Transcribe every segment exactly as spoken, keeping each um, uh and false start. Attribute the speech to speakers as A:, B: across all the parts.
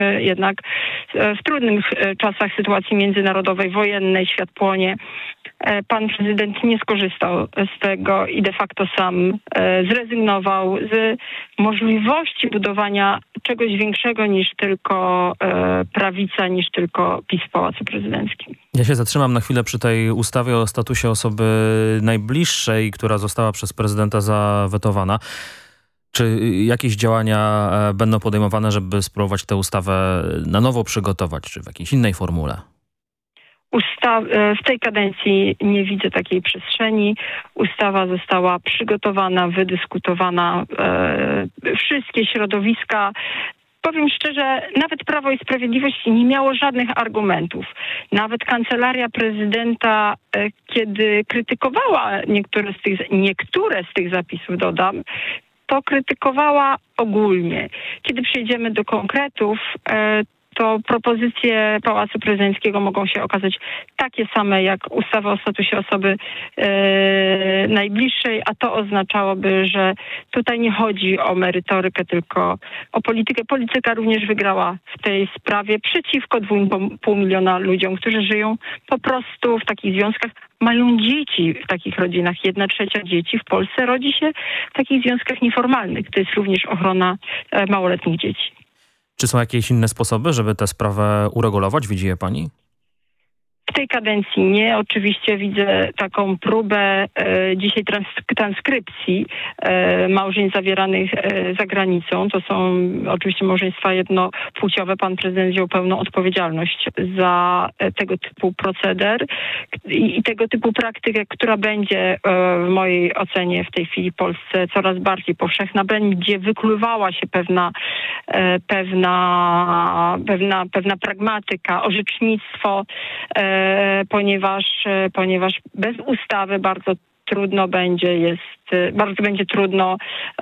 A: jednak w trudnych czasach sytuacji międzynarodowej, wojennej, świat płonie. Pan prezydent nie skorzystał z tego i de facto sam zrezygnował z możliwości budowania czegoś większego niż tylko prawica, niż tylko PiS w Pałacu Prezydenckim.
B: Ja się zatrzymam na chwilę przy tej ustawie o statusie osoby najbliższej, która została przez prezydenta zawetowana. Czy jakieś działania będą podejmowane, żeby spróbować tę ustawę na nowo przygotować, czy w jakiejś innej formule?
A: Usta- w tej kadencji nie widzę takiej przestrzeni. Ustawa została przygotowana, wydyskutowana. E, wszystkie środowiska, powiem szczerze, nawet Prawo i Sprawiedliwość nie miało żadnych argumentów. Nawet Kancelaria Prezydenta, e, kiedy krytykowała niektóre z tych, niektóre z tych zapisów, dodam, to krytykowała ogólnie. Kiedy przejdziemy do konkretów, e, to propozycje Pałacu Prezydenckiego mogą się okazać takie same jak ustawa o statusie osoby e, najbliższej, a to oznaczałoby, że tutaj nie chodzi o merytorykę, tylko o politykę. Polityka również wygrała w tej sprawie przeciwko dwa i pół miliona ludziom, którzy żyją po prostu w takich związkach, mają dzieci w takich rodzinach. Jedna trzecia dzieci w Polsce rodzi się w takich związkach nieformalnych. To jest również ochrona e, małoletnich dzieci.
B: Czy są jakieś inne sposoby, żeby tę sprawę uregulować? Widzi je pani?
A: W tej kadencji nie. Oczywiście widzę taką próbę e, dzisiaj trans- transkrypcji e, małżeństw zawieranych e, za granicą. To są oczywiście małżeństwa jednopłciowe. Pan prezydent wziął pełną odpowiedzialność za e, tego typu proceder i, i tego typu praktykę, która będzie e, w mojej ocenie w tej chwili w Polsce coraz bardziej powszechna. Będzie wykluwała się pewna, e, pewna, pewna, pewna pragmatyka, orzecznictwo, e, ponieważ, ponieważ bez ustawy bardzo trudno będzie jest, bardzo będzie trudno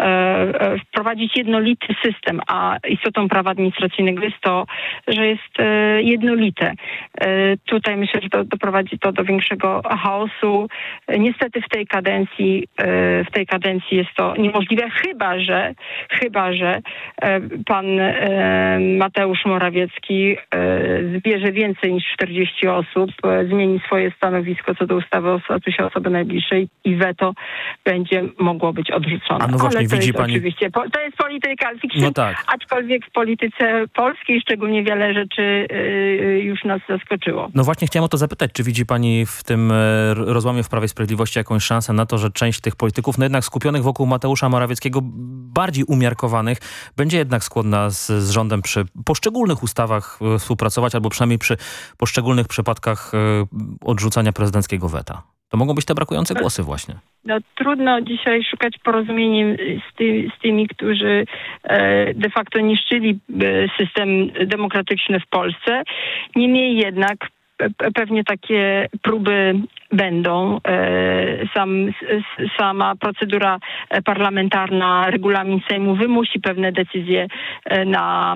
A: e, wprowadzić jednolity system, a istotą prawa administracyjnego jest to, że jest e, jednolite. E, tutaj myślę, że to doprowadzi to do większego chaosu. E, niestety w tej kadencji, e, w tej kadencji jest to niemożliwe, chyba że, chyba, że e, pan e, Mateusz Morawiecki e, zbierze więcej niż czterdzieści osób, e, zmieni swoje stanowisko co do ustawy o statusie osoby najbliższej i weto będzie mogło być odrzucone.
B: A no właśnie,
A: ale to
B: widzi
A: jest
B: pani...
A: oczywiście, to jest political fiction,
B: no tak.
A: Aczkolwiek w polityce polskiej szczególnie wiele rzeczy yy, już nas zaskoczyło.
B: No właśnie chciałem o to zapytać, czy widzi pani w tym rozłamie w Prawie i Sprawiedliwości jakąś szansę na to, że część tych polityków, no jednak skupionych wokół Mateusza Morawieckiego, bardziej umiarkowanych, będzie jednak skłonna z, z rządem przy poszczególnych ustawach współpracować, albo przynajmniej przy poszczególnych przypadkach odrzucania prezydenckiego weta? To mogą być te brakujące głosy właśnie.
A: No, trudno dzisiaj szukać porozumienia z, ty, z tymi, którzy e, de facto niszczyli system demokratyczny w Polsce. Niemniej jednak pe, pewnie takie próby będą. Sam, sama procedura parlamentarna, regulamin Sejmu wymusi pewne decyzje na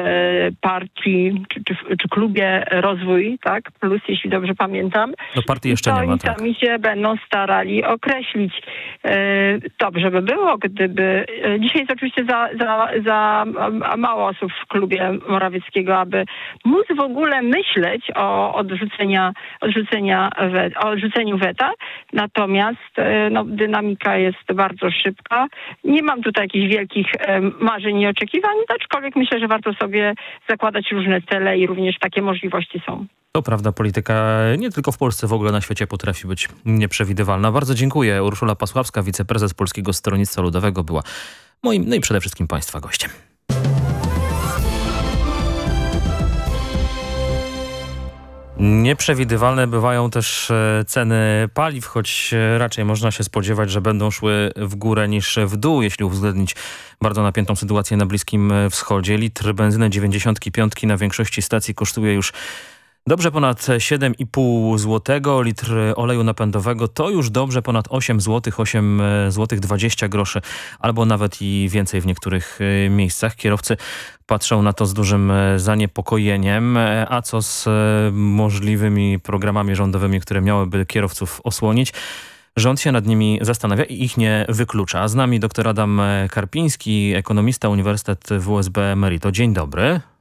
A: partii czy, czy, czy klubie Rozwój, tak? Plus, jeśli dobrze pamiętam.
B: No partii jeszcze nie ma, tak.
A: Oni sami się będą starali określić. Dobrze by było, gdyby... Dzisiaj jest oczywiście za, za, za mało osób w klubie Morawieckiego, aby móc w ogóle myśleć o odrzucenia, odrzucenia o odrzuceniu weta, natomiast no, dynamika jest bardzo szybka. Nie mam tutaj jakichś wielkich e, marzeń i oczekiwań, aczkolwiek myślę, że warto sobie zakładać różne cele i również takie możliwości są.
B: To prawda, polityka nie tylko w Polsce, w ogóle na świecie potrafi być nieprzewidywalna. Bardzo dziękuję. Urszula Pasławska, wiceprezes Polskiego Stronnictwa Ludowego, była moim, no i przede wszystkim państwa gościem. Nieprzewidywalne bywają też ceny paliw, choć raczej można się spodziewać, że będą szły w górę niż w dół, jeśli uwzględnić bardzo napiętą sytuację na Bliskim Wschodzie. Litr benzyny dziewięćdziesiąt pięć na większości stacji kosztuje już dobrze ponad siedem i pół złotego. Litr oleju napędowego to już dobrze ponad osiem złotych, osiem złotych dwadzieścia groszy, albo nawet i więcej w niektórych miejscach. Kierowcy patrzą na to z dużym zaniepokojeniem. A co z możliwymi programami rządowymi, które miałyby kierowców osłonić? Rząd się nad nimi zastanawia i ich nie wyklucza. Z nami dr Adam Karpiński, ekonomista, Uniwersytet W S B Merito. Dzień dobry.